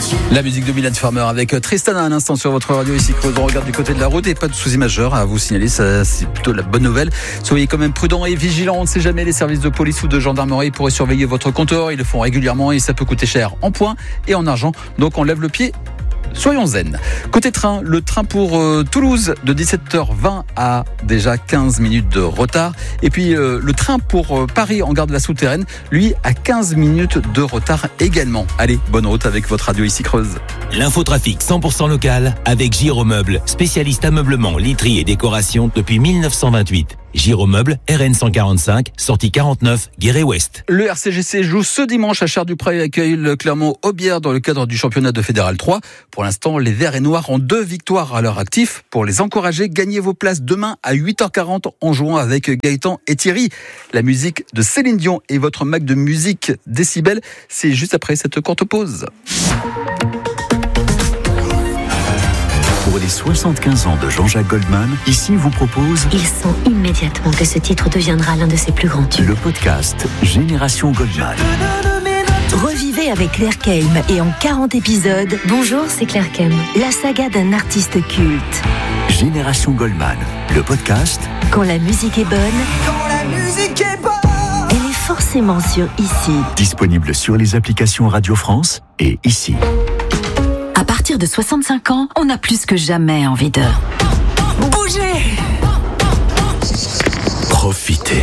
La musique de Mylène Farmer avec Tristan à un instant sur votre radio ici Creuse. On regarde du côté de la route et pas de soucis majeurs à vous signaler, ça c'est plutôt la bonne nouvelle. Soyez quand même prudents et vigilants, on ne sait jamais, les services de police ou de gendarmerie pourraient surveiller votre compteur, ils le font régulièrement et ça peut coûter cher en points et en argent, donc on lève le pied. Soyons zen. Côté train, le train pour Toulouse de 17h20 a déjà 15 minutes de retard. Et puis le train pour Paris en gare de la Souterraine, lui, a 15 minutes de retard également. Allez, bonne route avec votre radio ici Creuse. L'infotrafic 100% local avec Giromeuble, spécialiste ameublement, literie et décoration depuis 1928. Giromeuble, RN 145, sortie 49, Guéret-Ouest. Le RCGC joue ce dimanche à Cher-du-Pré et accueille le Clermont-Aubière dans le cadre du championnat de Fédéral 3. Pour l'instant, les Verts et Noirs ont 2 victoires à leur actif. Pour les encourager, gagnez vos places demain à 8h40 en jouant avec Gaëtan et Thierry. La musique de Céline Dion et votre Mac de musique Décibel, c'est juste après cette courte pause. Pour les 75 ans de Jean-Jacques Goldman, ici vous propose... Il sent immédiatement que ce titre deviendra l'un de ses plus grands tubes. Le podcast Génération Goldman. Revivez avec Claire Kelm et en 40 épisodes... Bonjour, c'est Claire Kelm. La saga d'un artiste culte. Génération Goldman, le podcast... Quand la musique est bonne... Quand la musique est bonne, elle est forcément sur Ici. Disponible sur les applications Radio France et ici. À partir de 65 ans, on a plus que jamais envie de... bouger. Profitez.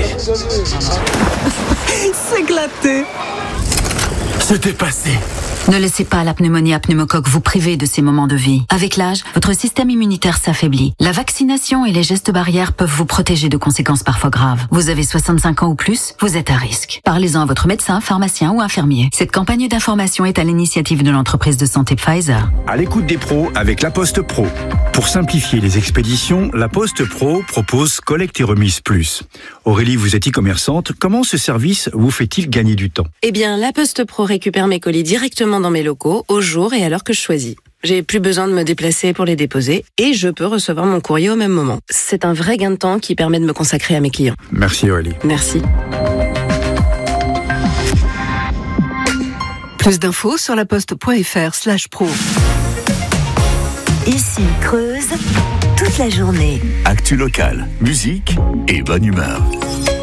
s'éclater. Se dépasser. Ne laissez pas la pneumonie à pneumocoque vous priver de ces moments de vie. Avec l'âge, votre système immunitaire s'affaiblit. La vaccination et les gestes barrières peuvent vous protéger de conséquences parfois graves. Vous avez 65 ans ou plus, vous êtes à risque. Parlez-en à votre médecin, pharmacien ou infirmier. Cette campagne d'information est à l'initiative de l'entreprise de santé Pfizer. À l'écoute des pros avec La Poste Pro. Pour simplifier les expéditions, La Poste Pro propose collecte et remise plus. Aurélie, vous êtes e-commerçante. Comment ce service vous fait-il gagner du temps ? Eh bien, La Poste Pro récupère mes colis directement dans mes locaux, au jour et à l'heure que je choisis. J'ai plus besoin de me déplacer pour les déposer et je peux recevoir mon courrier au même moment. C'est un vrai gain de temps qui permet de me consacrer à mes clients. Merci Aurélie. Merci. Plus d'infos sur laposte.fr/pro. Ici Creuse, toute la journée. Actu locale, musique et bonne humeur.